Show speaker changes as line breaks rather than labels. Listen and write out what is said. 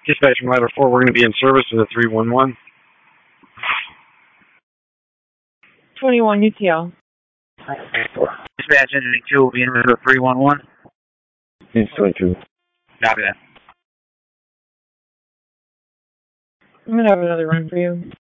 Dispatch from Ladder 4, we're going to be in service to the 311.
21 UTL.
Dispatch engine 2 will be in for 311.
It's 22.
Copy that.
I'm going to have another run for you.